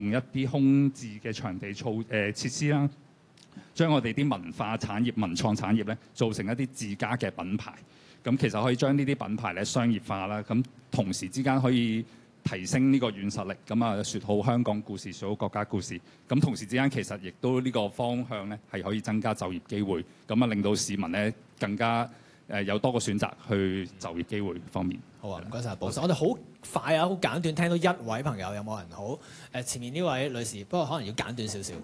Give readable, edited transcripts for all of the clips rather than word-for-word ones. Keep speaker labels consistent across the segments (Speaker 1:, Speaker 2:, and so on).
Speaker 1: 一啲空置嘅場地設施啦，將我哋啲文化產業、文創產業咧做成一啲自家嘅品牌。咁其實可以將呢啲品牌咧商業化啦，咁同時之間可以提升呢個軟實力，咁啊説好香港故事，説好國家故事。咁同時之間其實亦都呢個方向咧係可以增加就業機會，咁啊令到市民咧更加有多個選擇去就業機會方面。
Speaker 2: 好啊，唔該晒，保生。我哋好快啊，好簡短，聽到一位朋友有冇人好？前面呢位女士，不過可能要簡短少少。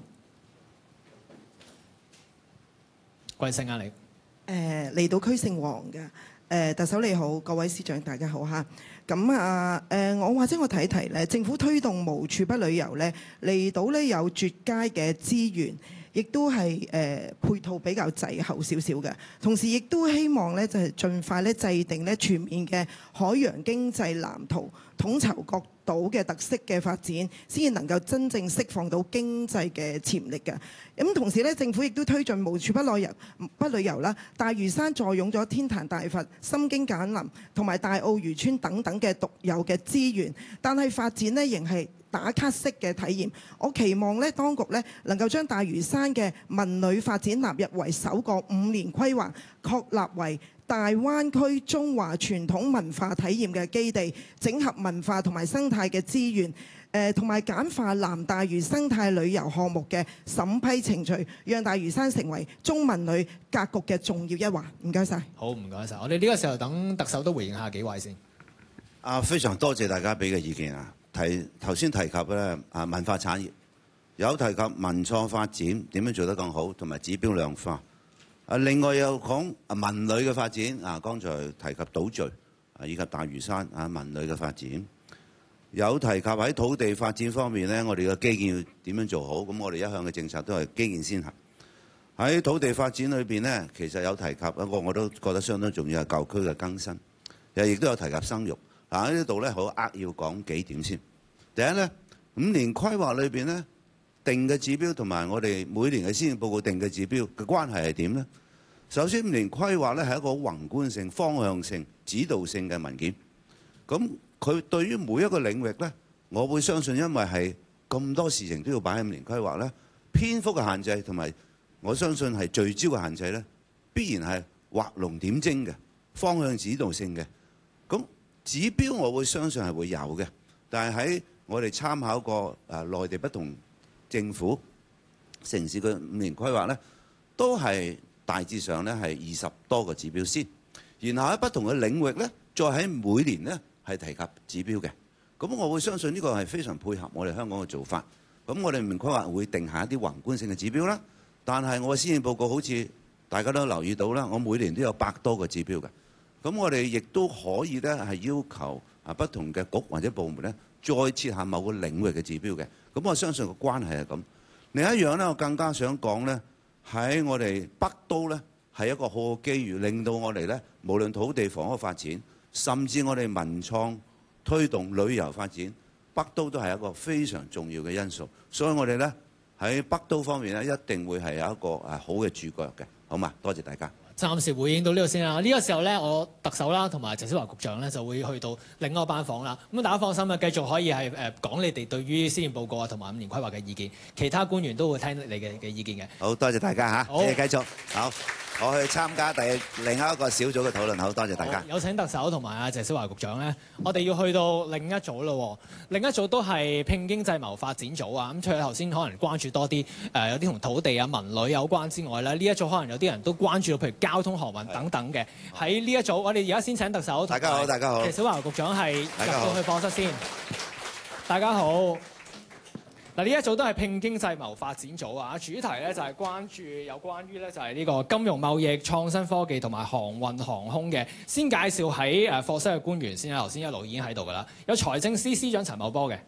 Speaker 2: 貴姓啊你？
Speaker 3: 離島區姓黃嘅，特首你好，各位司長大家好嚇。咁啊我提一提咧，政府推動無處不旅遊咧，離島咧有絕佳嘅資源，亦都係配套比較滯後少少嘅。同時亦都希望咧就係盡快咧制定咧全面嘅海洋經濟藍圖，統籌各島嘅特色嘅發展，先至能夠真正釋放到經濟嘅潛力嘅。咁同時咧，政府亦都推進無處不旅遊啦。大嶼山坐擁咗天壇大佛、心經簡林同埋大澳漁村等等嘅獨有嘅資源，但係發展呢仍係打卡式嘅體驗。我期望咧當局咧能夠將大嶼山嘅文旅發展納入為首個5年規劃，確立為大灣區中華傳統文化體驗嘅基地，整合文化同埋生態嘅資源，同埋簡化南大嶼生態旅遊項目嘅審批程序，讓大嶼山成為中文旅格局嘅重要一環。唔該晒。
Speaker 2: 好，唔該晒。我哋呢個時候等特首都回應下幾位先。
Speaker 4: 非常多謝大家俾嘅意見啊！頭先提及咧文化產業，有提及文創發展點樣做得更好，同埋指標量化。另外又講文旅嘅發展啊，剛才提及島嶼以及大嶼山文旅嘅發展，有提及喺土地發展方面咧，我哋嘅基建要點樣做好？咁我哋一向嘅政策都係基建先行。喺土地發展裏邊咧，其實有提及一個我都覺得相當重要係舊區嘅更新，亦都有提及生育。喺呢度咧，好要講幾點先。第一咧，5年規劃裏邊咧，定嘅指標同埋我哋每年嘅施政報告定嘅指標嘅關係係點呢？首先5年規劃咧係一個宏觀性、方向性、指導性嘅文件。咁佢對於每一個領域咧，我會相信因為係咁多事情都要擺喺5年規劃咧，篇幅嘅限制同埋我相信係聚焦嘅限制咧，必然係畫龍點睛嘅方向指導性嘅。咁指標我會相信係會有嘅，但係喺我哋參考過內地不同政府城市嘅5年規劃咧，都係大致上咧係20多個指標先，然後喺不同嘅領域咧，再喺每年咧係提及指標嘅。咁我會相信呢個係非常配合我哋香港嘅做法。咁我哋5年規劃會定下一啲宏觀性嘅指標啦，但係我嘅施政報告好似大家都留意到啦，我每年都有100多個指標嘅。咁我哋亦都可以咧係要求不同嘅局或者部門咧，再設下某個領域嘅指標嘅。咁我相信個關係係咁。另一樣咧，我更加想講咧，喺我哋北都咧係一個好嘅機遇，令到我哋咧無論土地房屋發展，甚至我哋文創推動旅遊發展，北都都係一個非常重要嘅因素。所以我哋咧喺北都方面咧，一定會係有一個好嘅主角嘅，好嘛？多謝大家。
Speaker 2: 暫時回應到呢度先啦。呢個時候咧，我特首啦同埋鄭小華局長咧就會去到另一個班房啦。咁大家放心啦，繼續可以係講你哋對於施政報告啊同埋5年規劃嘅意見。其他官員都會聽你嘅意見嘅。
Speaker 4: 好多謝大家嚇，
Speaker 2: 好，
Speaker 4: 繼續好。我去參加另一個小組嘅討論，好多謝大家。
Speaker 2: 有請特首同埋鄭小華局長咧，我哋要去到另一組咯。另一組都係拼經濟謀發展組啊。咁除咗頭先可能關注多啲有啲同土地啊、文旅有關之外咧，呢一組可能有啲人都關注到譬如交通航運等等嘅。喺呢一組，我哋而家先請特首。
Speaker 4: 大家好，大家好。
Speaker 2: 鄭小華局長係入到去課室先。大家好。嗱，呢一組都係拼經濟謀發展組啊，主題咧就係關注有關於咧就係呢個金融貿易、創新科技同埋航運航空嘅。先介紹喺課室嘅官員先啦，頭先一路已經喺度㗎啦。有財政司司長陳茂波嘅，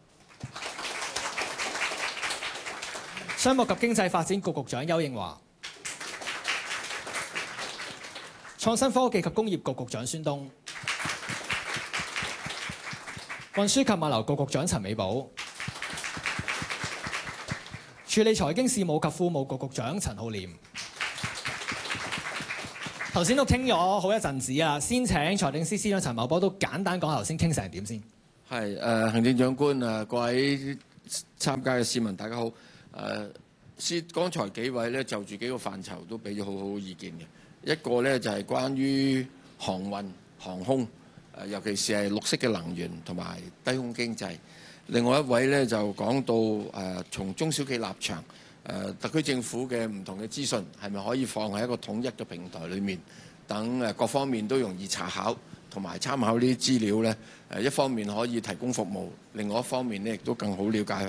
Speaker 2: 商務及經濟發展局局長丘應樺，創新科技及工業局局長孫東，運輸及物流局局長陳美寶，處理財經事務及庫務局局長陳浩濂。頭先都傾咗好一陣子啊，先請財政司司長陳茂波都簡單講頭先傾成點先。
Speaker 5: 係行政長官各位參加嘅市民大家好。剛才幾位咧就住幾個範疇都俾咗好好意見嘅。一個咧就係關於航運、航空，尤其是係綠色嘅能源同埋低空經濟。另外一位咧就講到從中小企立場，特區政府嘅唔同嘅資訊係咪可以放喺一個統一嘅平台裏面，等各方面都容易查考同埋參考呢啲資料咧。一方面可以提供服務，另外一方面咧亦都更好了解